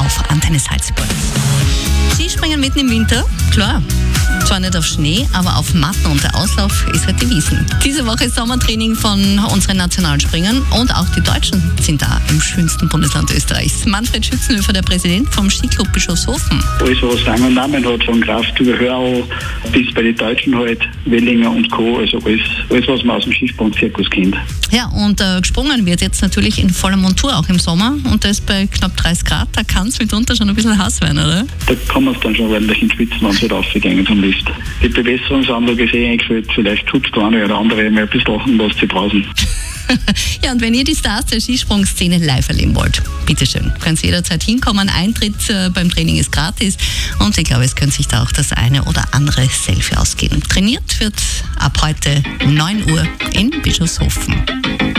auf Antenne Salzburg. Skispringen mitten im Winter? Klar. Zwar nicht auf Schnee, aber auf Matten und der Auslauf ist halt die Wiesn. Diese Woche ist Sommertraining von unseren Nationalspringern und auch die Deutschen sind da im schönsten Bundesland Österreichs. Manfred Schützenhöfer, der Präsident vom Skiclub Bischofshofen. Alles, was Rang und Namen hat, von Kraft über Hörau bis bei den Deutschen halt, Wellinger und Co., also alles was man aus dem Skisprung-Zirkus kennt. Ja, und gesprungen wird jetzt natürlich in voller Montur, auch im Sommer, und das bei knapp 30 Grad, da kann es mitunter schon ein bisschen heiß werden, oder? Da kann man es dann schon ordentlich in Schwitzen, wenn es halt raufgegangen vom Lift. Die Bewässerungsanlage ist eingeführt, vielleicht schubst der eine oder andere mal ein bisschen lachen, lasst sie draußen. Ja, und wenn ihr die Stars der Skisprungszene live erleben wollt, bitteschön, könnt ihr jederzeit hinkommen. Eintritt beim Training ist gratis und ich glaube, es könnte sich da auch das eine oder andere Selfie ausgehen. Trainiert wird ab heute 9 Uhr in Bischofshofen.